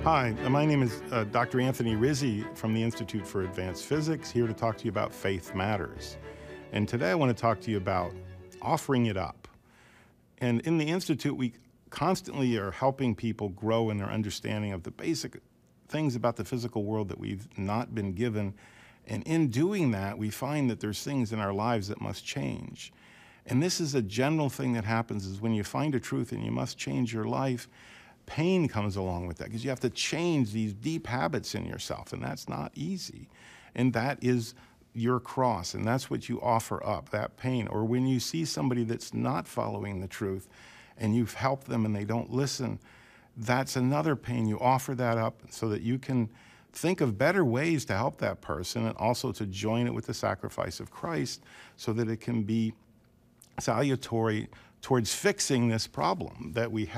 Hi, my name is Dr. Anthony Rizzi from the Institute for Advanced Physics, here to talk to you about Faith Matters. And today I want to talk to you about offering it up. And in the Institute, we constantly are helping people grow in their understanding of the basic things about the physical world that we've not been given. And in doing that, we find that there's things in our lives that must change. And this is a general thing that happens is when you find a truth and you must change your life, pain comes along with that because you have to change these deep habits in yourself, and that's not easy. And that is your cross, and that's what you offer up, that pain. Or when you see somebody that's not following the truth and you've helped them and they don't listen, that's another pain. You offer that up so that you can think of better ways to help that person and also to join it with the sacrifice of Christ so that it can be salutary towards fixing this problem that we have.